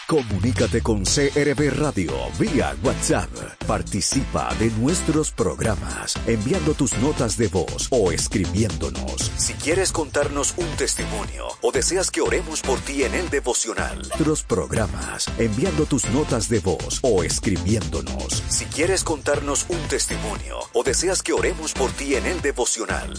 Comunícate con CRB Radio vía WhatsApp. Participa de nuestros programas enviando tus notas de voz o escribiéndonos. Si quieres contarnos un testimonio o deseas que oremos por ti en el devocional, nuestros programas enviando tus notas de voz o escribiéndonos. Si quieres contarnos un testimonio o deseas que oremos por ti en el devocional,